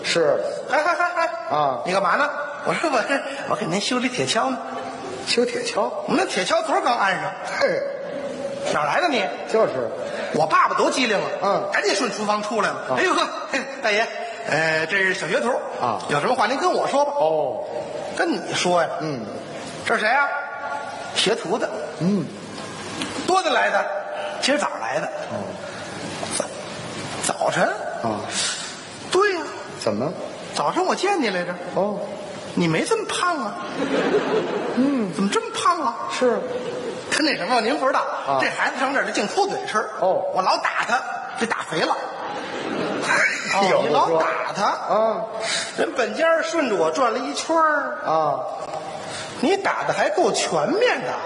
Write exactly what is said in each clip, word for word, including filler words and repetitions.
是。 嗨嗨嗨嗨啊！ 你干嘛呢？我说我我给您修理铁锹呢。 修铁锹？ 我们那铁锹昨儿刚安上。 嘿， 哪来的你？ 就是。 我爸爸都机灵了， 嗯， 赶紧顺厨房出来了。 啊、 哎呦呵，大爷，呃，这是小学徒啊， 有什么话您跟我说吧。 哦， 跟你说呀。 嗯， 这是谁呀？学徒的。 嗯， 多大来的？今儿早上来的。 哦， 早早晨啊？ 对呀、啊。 怎么？ 早上我见你来着。 哦， 你没这么胖啊。 嗯， 怎么这么胖啊？ 是。 他那什么，您不知道， 啊、 这孩子上这儿净粗嘴吃。 哦， 我老打他，给打肥了。 哦， 你老打他啊？ 人本家顺着我转了一圈啊， 你打的还够全面的啊，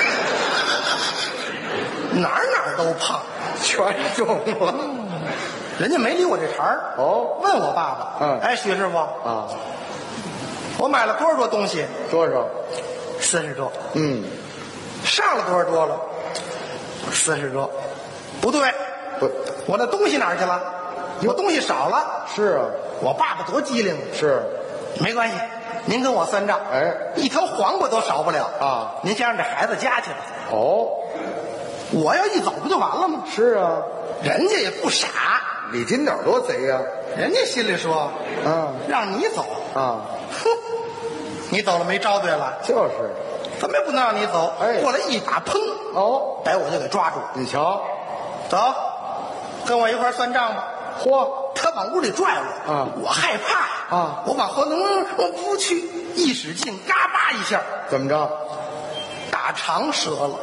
哪儿哪儿都胖， 全中了。 人家没理我这茬儿。 哦， 问我爸爸， 嗯， 哎，徐师傅啊， 我买了多少多东西？ 多少？ 四十多。 嗯。 上了多少多了？四十多。不对， 不， 我那东西哪儿去了？我东西少了。 是啊， 我爸爸多机灵。 是， 没关系，您跟我算账。 哎， 一条黄瓜都少不了啊！ 您先让这孩子家去了。 哦， 我要一走不就完了吗？ 是啊， 人家也不傻。 李金斗多贼呀、啊！ 人家心里说， 嗯， 让你走啊， 哼，你走了没招对了。 就是。 怎么也不能让你走！ 哎， 过来一打，砰！ 哦， 把我就给抓住。 你瞧， 走，跟我一块算账吧。 嚯！ 他往屋里拽我， 啊， 我害怕啊， 我往后能我不去，一使劲，嘎巴一下， 怎么着？ 大肠折了，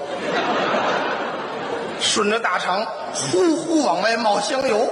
顺着大肠呼呼往外冒香油。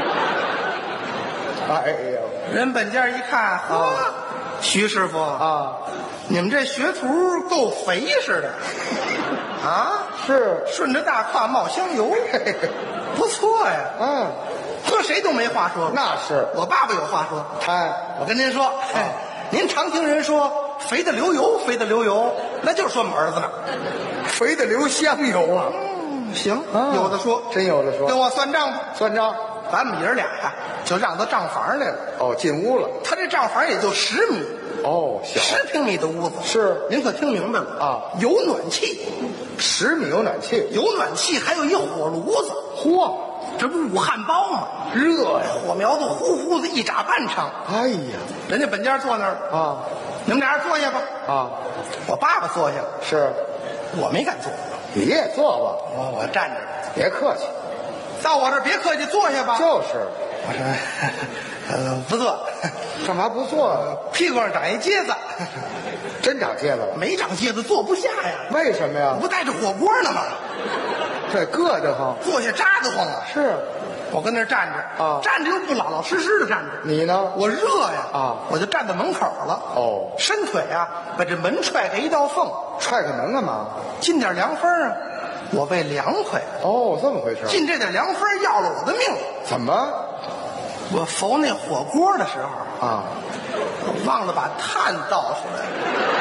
哎呀， 人本家一看，呵、啊，徐师傅啊。 你们这学徒够肥似的，啊， 是顺着大胯冒香油，不错呀。 嗯， 和谁都没话说。 那是我爸爸有话说。 哎， 我跟您说， 啊、 您常听人说肥的流油，肥的流油，那就是说我们儿子呢， 肥的流香油啊。 嗯，行， 啊、 有的说， 真有的说。 跟我算账吧， 算账。 咱们爷儿俩呀，就让他账房来了。 哦，进屋了。 他这账房也就十米。 哦，小十平米的屋子是， 您可听明白了啊？ 有暖气， 十米有暖气， 有暖气，还有一火炉子。 嚯， 这不武汉包吗？ 热呀， 火苗子呼呼的一炸半场。 哎呀， 人家本家坐那儿啊， 你们俩人坐下吧。 啊， 我爸爸坐下了， 是， 我没敢坐。 你也坐吧， 我我站着， 别客气。 到我这儿别客气，坐下吧。 就是， 我说，呃，不坐。 干嘛不坐？ 屁股上长一疖子。 真长疖子了？ 没长疖子，坐不下呀。 为什么呀？ 我不带着火锅呢吗？ 这硌得慌， 坐下扎得慌啊。 是， 我跟那儿站着啊， 站着又不老老实实的站着。 你呢？ 我热呀啊， 我就站在门口了。 哦， 伸腿啊，把这门踹开一道缝。 踹开门干嘛？ 进点凉风啊，我为凉快。 哦，这么回事。 进这点凉风要了我的命。 怎么？ 我缝那火锅的时候啊， 我忘了把炭倒出来。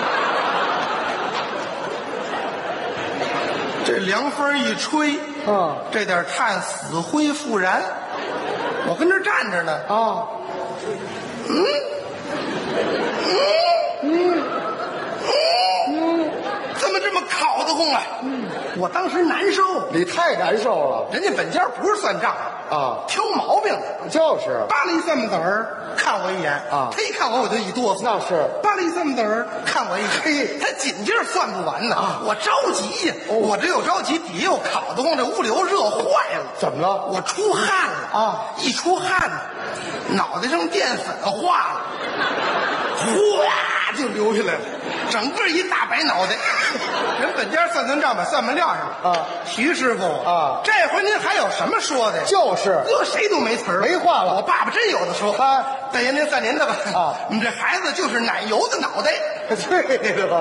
这凉风一吹， 啊， 这点炭死灰复燃。我跟这站着呢， 啊， 嗯，嗯，嗯，嗯，怎么这么烤得慌啊？嗯，我当时难受。 你太难受了。 人家本家不是算账啊， 挑毛病的。 就是扒了一蒜子儿，看我一眼啊， 他一看我我就一哆嗦。 那是扒了一蒜子儿，看我一眼，嘿，他紧劲儿算不完呢。啊，我着急呀，哦，我这又着急，底下又烤得慌，这屋里又热坏了。 怎么了？ 我出汗了啊！一出汗，脑袋上淀粉化了，哗就流下来了，整个一大白脑袋。人本家算算账把算盘撂上了啊， 徐师傅啊， 这回您还有什么说的呀？ 就是搁谁都没词儿， 没话了。 我爸爸真有的说。 他大爷您算您的吧。 啊， 你这孩子就是奶油的脑袋。 对了。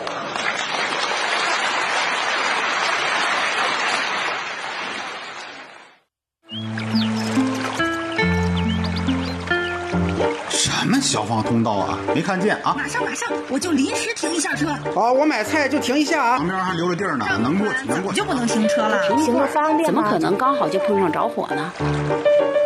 什么消防通道啊？没看见啊？ 马上马上，我就临时停一下车。 好，我买菜就停一下啊。 旁边还留着地儿呢，能过去，能过去。 就不能停车了？ 行的方便吗？怎么可能刚好就碰上着火呢？